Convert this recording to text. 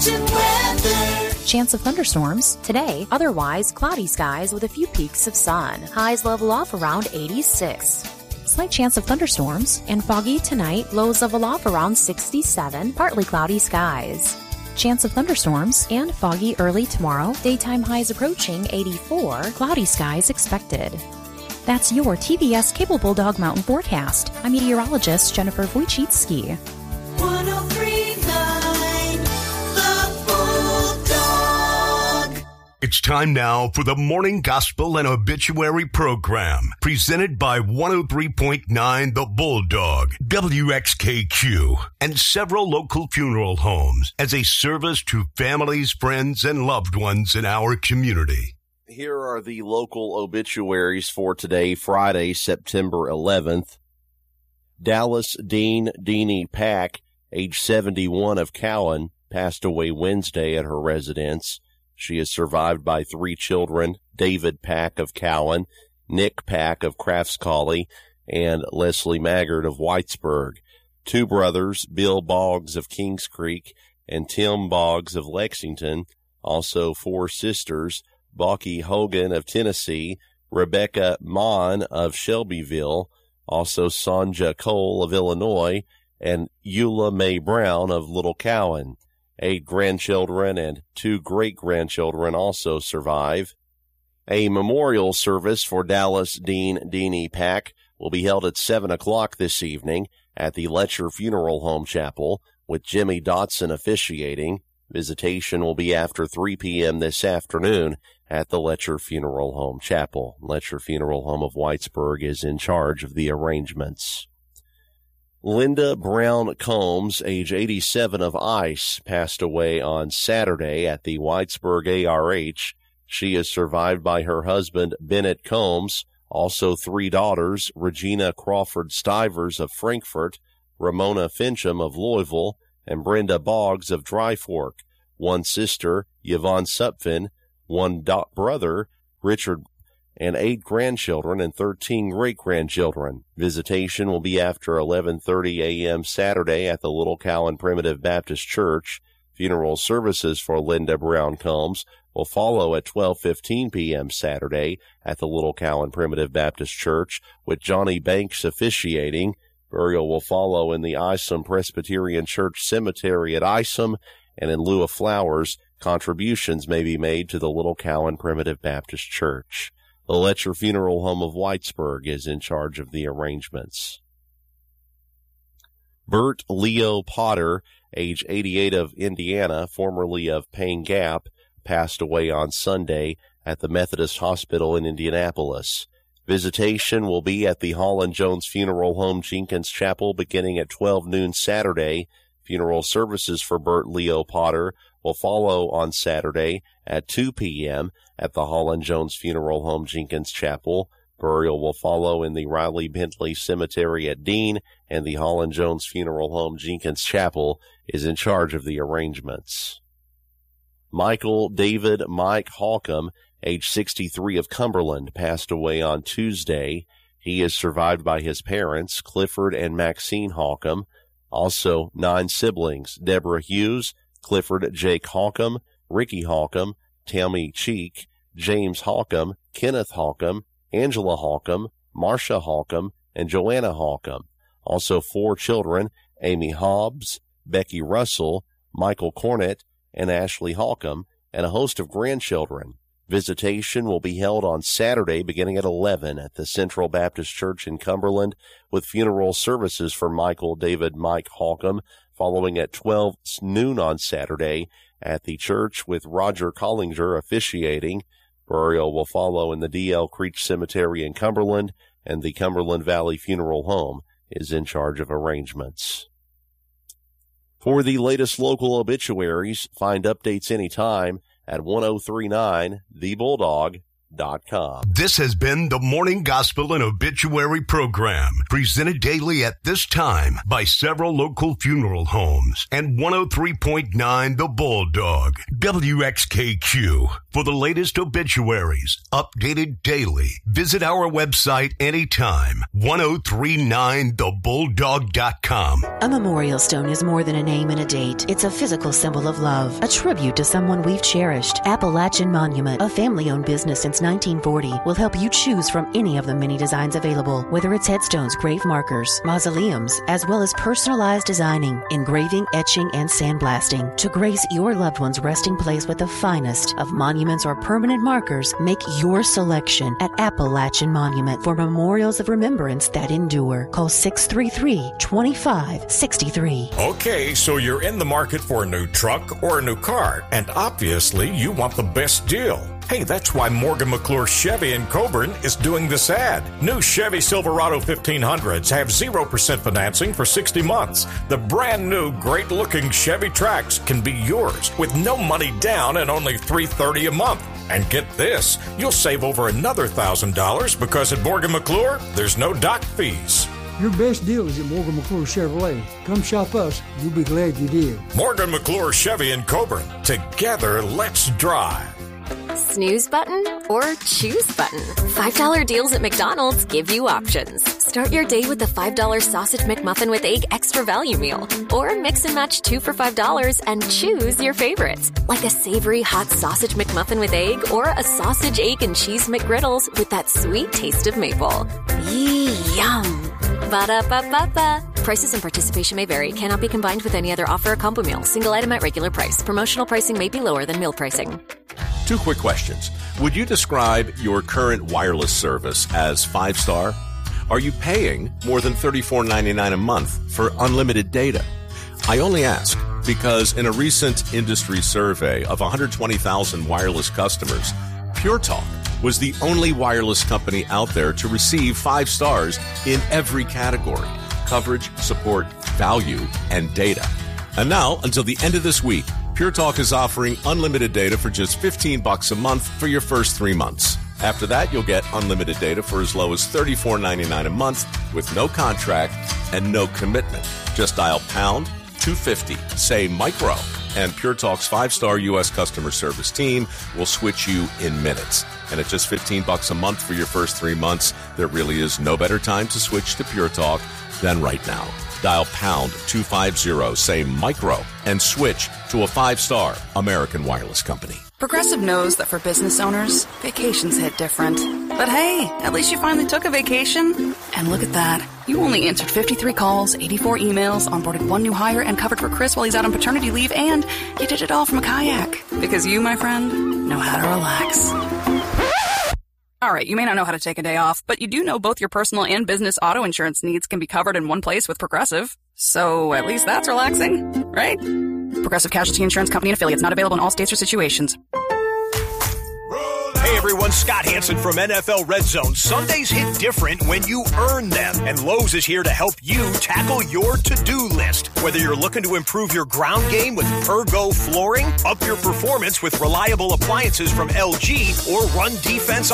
Chance of thunderstorms today, otherwise cloudy skies with a few peaks of sun. Highs level off around 86. Slight chance of thunderstorms and foggy tonight, lows level off around 67, partly cloudy skies. Chance of thunderstorms and foggy early tomorrow, daytime highs approaching 84, cloudy skies expected. That's your TVS Cable Bulldog Mountain Forecast. I'm meteorologist Jennifer Wojcicki. 103.9 The Bulldog. It's time now for the Morning Gospel and Obituary Program, presented by 103.9 The Bulldog, WXKQ, and several local funeral homes as a service to families, friends, and loved ones in our community. Here are the local obituaries for today, Friday, September 11th. Dallas Dean Deanie Pack, age 71 of Cowan, passed away Wednesday at her residence. She is survived by 3 children, David Pack of Cowan, Nick Pack of Craftscollie, and Leslie Maggard of Whitesburg. 2 brothers, Bill Boggs of Kings Creek and Tim Boggs of Lexington. Also 4 sisters, Bucky Hogan of Tennessee, Rebecca Mon of Shelbyville, also Sonja Cole of Illinois, and Eula Mae Brown of Little Cowan. 8 grandchildren and 2 great-grandchildren also survive. A memorial service for Dallas Dean Deanie Pack will be held at 7 o'clock this evening at the Letcher Funeral Home Chapel, with Jimmy Dotson officiating. Visitation will be after 3 p.m. this afternoon at the Letcher Funeral Home Chapel. Letcher Funeral Home of Whitesburg is in charge of the arrangements. Linda Brown Combs, age 87 of Ice, passed away on Saturday at the Whitesburg ARH. She is survived by her husband, Bennett Combs, also 3 daughters, Regina Crawford Stivers of Frankfort, Ramona Fincham of Louisville, and Brenda Boggs of Dry Fork, 1 sister, Yvonne Supfin, 1 brother, Richard, and 8 grandchildren and 13 great-grandchildren. Visitation will be after 11:30 a.m. Saturday at the Little Cowan Primitive Baptist Church. Funeral services for Linda Brown Combs will follow at 12:15 p.m. Saturday at the Little Cowan Primitive Baptist Church, with Johnny Banks officiating. Burial will follow in the Isom Presbyterian Church Cemetery at Isom, and in lieu of flowers, contributions may be made to the Little Cowan Primitive Baptist Church. The Letcher Funeral Home of Whitesburg is in charge of the arrangements. Bert Leo Potter, age 88 of Indiana, formerly of Payne Gap, passed away on Sunday at the Methodist Hospital in Indianapolis. Visitation will be at the Holland Jones Funeral Home, Jenkins Chapel, beginning at 12 noon Saturday. Funeral services for Bert Leo Potter will follow on Saturday at 2 p.m. at the Holland Jones Funeral Home, Jenkins Chapel. Burial will follow in the Riley Bentley Cemetery at Dean, and the Holland Jones Funeral Home, Jenkins Chapel is in charge of the arrangements. Michael David Mike Holcomb, age 63 of Cumberland, passed away on Tuesday. He is survived by his parents, Clifford and Maxine Holcomb. Also 9 siblings, Deborah Hughes, Clifford Jake Holcomb, Ricky Holcomb, Tammy Cheek, James Holcomb, Kenneth Holcomb, Angela Holcomb, Marcia Holcomb, and Joanna Holcomb. Also 4 children, Amy Hobbs, Becky Russell, Michael Cornett, and Ashley Holcomb, and a host of grandchildren. Visitation will be held on Saturday beginning at 11 at the Central Baptist Church in Cumberland, with funeral services for Michael David Mike Holcomb following at 12 noon on Saturday at the church, with Roger Collinger officiating. Burial will follow in the D.L. Creech Cemetery in Cumberland, and the Cumberland Valley Funeral Home is in charge of arrangements. For the latest local obituaries, find updates anytime at 1039thebulldog.com. This has been the Morning Gospel and Obituary Program, presented daily at this time by several local funeral homes and 103.9 The Bulldog, WXKQ. For the latest obituaries, updated daily, visit our website anytime, 1039thebulldog.com. A memorial stone is more than a name and a date. It's a physical symbol of love, a tribute to someone we've cherished. Appalachian Monument, a family-owned business since 1940, will help you choose from any of the many designs available, whether it's headstones, grave markers, mausoleums, as well as personalized designing, engraving, etching, and sandblasting. To grace your loved one's resting place with the finest of monuments or permanent markers, make your selection at Appalachian Monument for memorials of remembrance that endure. Call 633-2563. Okay, so you're in the market for a new truck or a new car, and obviously you want the best deal. Hey, that's why Morgan McClure Chevy in Coburn is doing this ad. New Chevy Silverado 1500s have 0% financing for 60 months. The brand new, great-looking Chevy Trax can be yours with no money down and only $330 a month. And get this, you'll save over another $1,000 because at Morgan McClure, there's no dock fees. Your best deal is at Morgan McClure Chevrolet. Come shop us. You'll be glad you did. Morgan McClure Chevy in Coburn. Together, let's drive. Snooze button or choose button? $5 deals at McDonald's give you options. Start your day with the $5 sausage McMuffin with egg extra value meal. Or mix and match 2 for $5 and choose your favorites. Like a savory hot sausage McMuffin with egg or a sausage, egg, and cheese McGriddles with that sweet taste of maple. Yum! Ba-da-ba-ba-ba. Prices and participation may vary. Cannot be combined with any other offer or combo meal. Single item at regular price. Promotional pricing may be lower than meal pricing. 2 quick questions. Would you describe your current wireless service as 5-star? Are you paying more than $34.99 a month for unlimited data? I only ask because in a recent industry survey of 120,000 wireless customers, Pure Talk was the only wireless company out there to receive 5 stars in every category: coverage, support, value, and data. And now, until the end of this week, Pure Talk is offering unlimited data for just $15 a month for your first 3 months. After that, you'll get unlimited data for as low as $34.99 a month with no contract and no commitment. Just dial pound 250, say micro, and Pure Talk's 5-star U.S. customer service team will switch you in minutes. And at just $15 a month for your first 3 months, there really is no better time to switch to Pure Talk than right now. Dial pound 250, say micro, and switch to a 5-star American wireless company. Progressive knows that for business owners, vacations hit different. But hey, at least you finally took a vacation. And look at that. You only answered 53 calls, 84 emails, onboarded 1 new hire, and covered for Chris while he's out on paternity leave, and you did it all from a kayak. Because you, my friend, know how to relax. All right, you may not know how to take a day off, but you do know both your personal and business auto insurance needs can be covered in one place with Progressive. So at least that's relaxing, right? Progressive Casualty Insurance Company and Affiliates, not available in all states or situations. Hey everyone, Scott Hansen from NFL Red Zone. Sundays hit different when you earn them, and Lowe's is here to help you tackle your to-do list. Whether you're looking to improve your ground game with Pergo flooring, up your performance with reliable appliances from LG, or run defense